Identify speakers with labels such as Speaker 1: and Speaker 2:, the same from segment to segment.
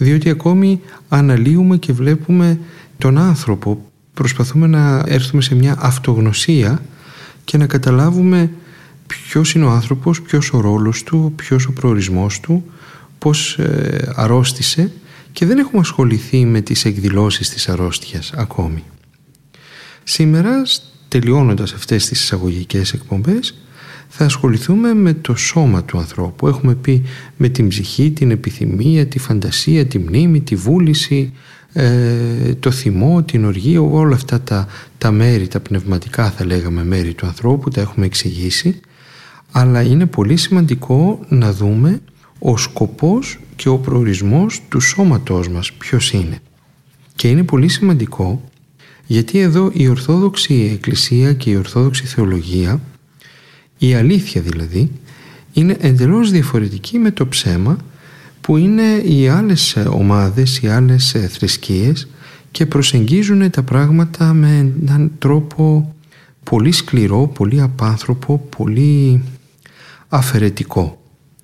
Speaker 1: διότι ακόμη αναλύουμε και βλέπουμε τον άνθρωπο, προσπαθούμε να έρθουμε σε μια αυτογνωσία και να καταλάβουμε ποιος είναι ο άνθρωπος, ποιος ο ρόλος του, ποιος ο προορισμός του, πώς αρρώστησε, και δεν έχουμε ασχοληθεί με τις εκδηλώσεις της αρρώστιας ακόμη. Σήμερα, τελειώνοντας αυτές τις εισαγωγικές εκπομπές, θα ασχοληθούμε με το σώμα του ανθρώπου. Έχουμε πει με την ψυχή, την επιθυμία, τη φαντασία, τη μνήμη, τη βούληση, το θυμό, την οργή, όλα αυτά τα μέρη, τα πνευματικά θα λέγαμε μέρη του ανθρώπου, τα έχουμε εξηγήσει, αλλά είναι πολύ σημαντικό να δούμε ο σκοπός και ο προορισμός του σώματός μας ποιος είναι. Και είναι πολύ σημαντικό γιατί εδώ η Ορθόδοξη Εκκλησία και η Ορθόδοξη Θεολογία, η αλήθεια δηλαδή, είναι εντελώς διαφορετική με το ψέμα που είναι οι άλλες ομάδες, οι άλλες θρησκείες, και προσεγγίζουν τα πράγματα με έναν τρόπο πολύ σκληρό, πολύ απάνθρωπο, πολύ αφαιρετικό.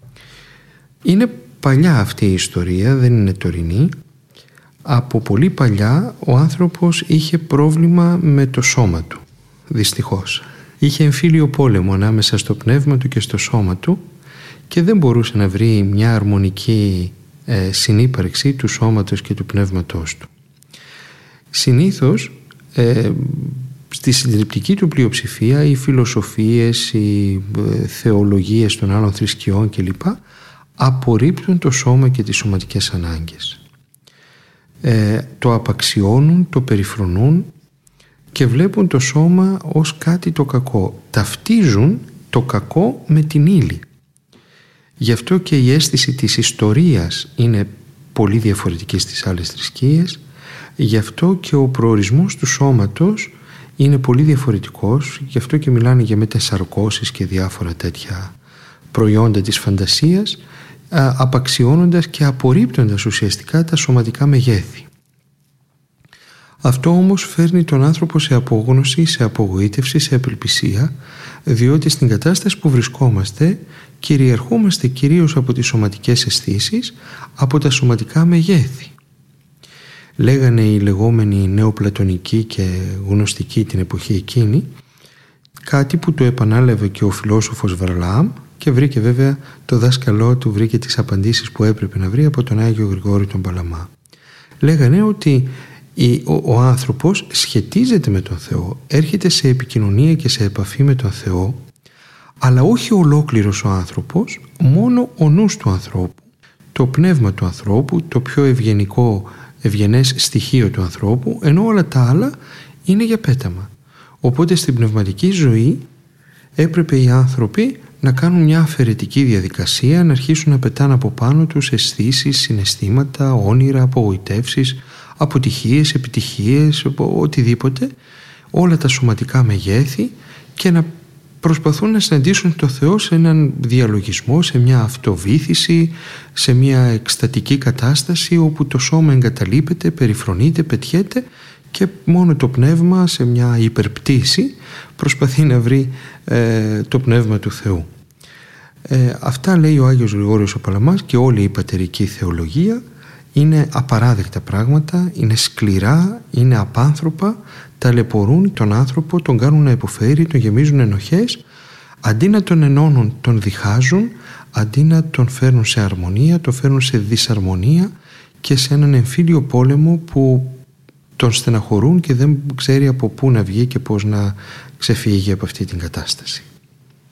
Speaker 1: Είναι παλιά αυτή η ιστορία, δεν είναι τωρινή. Από πολύ παλιά ο άνθρωπος είχε πρόβλημα με το σώμα του, δυστυχώς. Είχε εμφύλιο πόλεμο ανάμεσα στο πνεύμα του και στο σώμα του και δεν μπορούσε να βρει μια αρμονική συνύπαρξη του σώματος και του πνεύματός του. Συνήθως στη συντριπτική του πλειοψηφία οι φιλοσοφίες, οι θεολογίες των άλλων θρησκειών κλπ. Απορρίπτουν το σώμα και τις σωματικές ανάγκες. Το απαξιώνουν, το περιφρονούν και βλέπουν το σώμα ως κάτι το κακό. Ταυτίζουν το κακό με την ύλη. Γι' αυτό και η αίσθηση της ιστορίας είναι πολύ διαφορετική στις άλλες θρησκείες. Γι' αυτό και ο προορισμός του σώματος είναι πολύ διαφορετικός. Γι' αυτό και μιλάνε για μετασαρκώσεις και διάφορα τέτοια προϊόντα της φαντασίας, απαξιώνοντας και απορρίπτοντας ουσιαστικά τα σωματικά μεγέθη. Αυτό όμως φέρνει τον άνθρωπο σε απόγνωση, σε απογοήτευση, σε απελπισία, διότι στην κατάσταση που βρισκόμαστε κυριαρχούμαστε κυρίως από τις σωματικές αισθήσεις, από τα σωματικά μεγέθη. Λέγανε οι λεγόμενοι νεοπλατωνικοί και γνωστικοί την εποχή εκείνη, κάτι που το επανάλαβε και ο φιλόσοφος Βαρλάμ, και βρήκε βέβαια το δάσκαλό του, βρήκε τις απαντήσεις που έπρεπε να βρει από τον Άγιο Γρηγόρη τον Παλαμά. Λέγανε ότι ο άνθρωπος σχετίζεται με τον Θεό, έρχεται σε επικοινωνία και σε επαφή με τον Θεό, αλλά όχι ολόκληρος ο άνθρωπος, μόνο ο νους του ανθρώπου, το πνεύμα του ανθρώπου, το πιο ευγενές στοιχείο του ανθρώπου, ενώ όλα τα άλλα είναι για πέταμα. Οπότε στην πνευματική ζωή έπρεπε οι άνθρωποι να κάνουν μια αφαιρετική διαδικασία, να αρχίσουν να πετάνε από πάνω τους αισθήσεις, συναισθήματα, όνειρα, απογοητεύσεις, αποτυχίες, επιτυχίες, οτιδήποτε, όλα τα σωματικά μεγέθη, και να προσπαθούν να συναντήσουν το Θεό σε έναν διαλογισμό, σε μια αυτοβήθηση, σε μια εκστατική κατάσταση όπου το σώμα εγκαταλείπεται, περιφρονείται, πετιέται και μόνο το πνεύμα σε μια υπερπτήση προσπαθεί να βρει το πνεύμα του Θεού. Αυτά λέει ο Άγιος Γρηγόριος ο Παλαμάς και όλη η πατερική θεολογία. Είναι απαράδεκτα πράγματα, είναι σκληρά, είναι απάνθρωπα, ταλαιπωρούν τον άνθρωπο, τον κάνουν να υποφέρει, τον γεμίζουν ενοχές. Αντί να τον ενώνουν, τον διχάζουν, αντί να τον φέρνουν σε αρμονία, τον φέρνουν σε δυσαρμονία και σε έναν εμφύλιο πόλεμο που τον στεναχωρούν και δεν ξέρει από πού να βγει και πώς να ξεφύγει από αυτή την κατάσταση.